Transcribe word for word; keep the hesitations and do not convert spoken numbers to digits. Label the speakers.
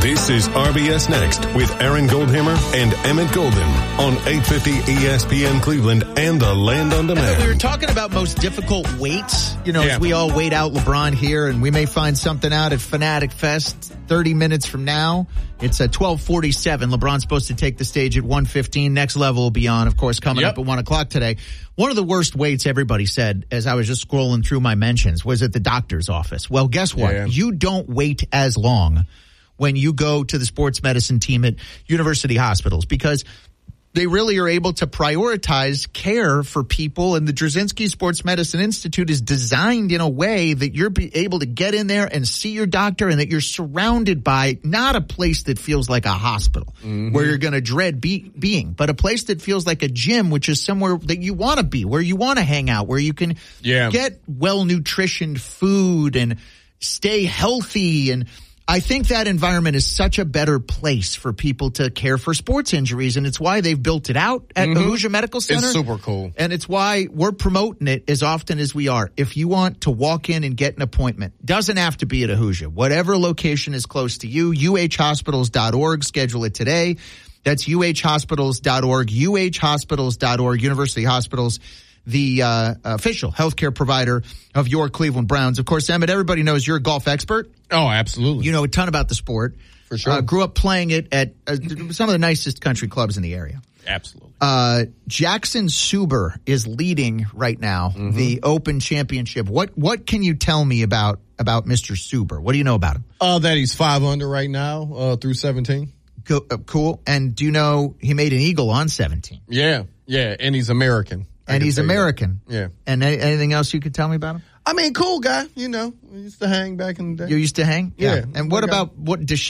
Speaker 1: This is R B S Next with Aaron Goldhammer and Emmett Golden on eight fifty E S P N Cleveland and the Land on Demand.
Speaker 2: We were talking about most difficult weights. You know,
Speaker 3: yeah.
Speaker 2: as we all wait out LeBron here, and we may find something out at Fanatic Fest thirty minutes from now. It's at twelve forty-seven. LeBron's supposed to take the stage at one fifteen. Next level will be on, of course, coming
Speaker 3: yep.
Speaker 2: up at one o'clock today. One of the worst weights everybody said, as I was just scrolling through my mentions, was at the doctor's office. Well, guess what?
Speaker 3: Yeah.
Speaker 2: You don't wait as long when you go to the sports medicine team at university hospitals, because they really are able to prioritize care for people, and the Drzezinski Sports Medicine Institute is designed in a way that you're be able to get in there and see your doctor, and that you're surrounded by not a place that feels like a hospital mm-hmm. where you're going to dread be- being, but a place that feels like a gym, which is somewhere that you want to be, where you want to hang out, where you can
Speaker 3: yeah.
Speaker 2: get well-nutritioned food and stay healthy. And I think that environment is such a better place for people to care for sports injuries, and it's why they've built it out at
Speaker 3: mm-hmm.
Speaker 2: the Hoosier Medical Center.
Speaker 3: It's super cool.
Speaker 2: And it's why we're promoting it as often as we are. If you want to walk in and get an appointment, doesn't have to be at a Hoosier. Whatever location is close to you, U H hospitals dot org. Schedule it today. That's U H hospitals dot org, U H hospitals dot org, University Hospitals, the uh, official healthcare provider of your Cleveland Browns. Of course, Emmett, everybody knows you're a golf expert.
Speaker 3: Oh, absolutely.
Speaker 2: You know a ton about the sport.
Speaker 3: For sure.
Speaker 2: Uh, grew up playing it at uh, some of the nicest country clubs in the area.
Speaker 3: Absolutely.
Speaker 2: Uh, Jackson Suber is leading right now mm-hmm. the Open Championship. What what can you tell me about about Mister Suber? What do you know about him?
Speaker 3: Uh, that he's five under right now uh, through seventeen.
Speaker 2: Co- uh, cool. And do you know he made an eagle on seventeen?
Speaker 3: Yeah, yeah, and he's American.
Speaker 2: And he's American.
Speaker 3: That. Yeah.
Speaker 2: And any, anything else you could tell me about him?
Speaker 3: I mean, cool guy. You know, we used to hang back in the day.
Speaker 2: You used to hang?
Speaker 3: Yeah.
Speaker 2: And what about what Deshaun